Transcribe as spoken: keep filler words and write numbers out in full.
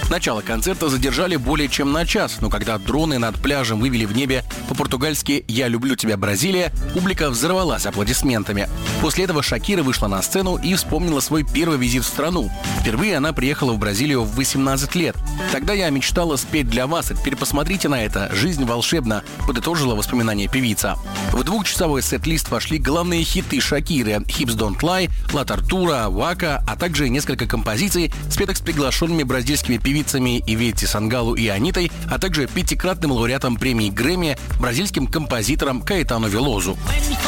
Начало концерта задержали более чем на час, но когда дроны над пляжем вывели в небе по-португальски «Я люблю тебя, Бразилия», публика взорвалась аплодисментами. После этого Шакира вышла на сцену и вспомнила свой первый визит в страну. Впервые она приехала в Бразилию в восемнадцать лет. «Тогда я мечтала спеть для вас, а теперь посмотрите на это. Жизнь волшебна», — подытожила воспоминания певица. В двухчасовой сет-лист вошли главные хиты Шакиры «Hips Don't Lie», «La Tortura», «Waka», а также несколько композиций, спетых с приглашенными бразильскими певицами Иветти Сангалу и Анитой, а также пятикратным лауреатом премии Грэмми, бразильским композитором Каэтану Велозу.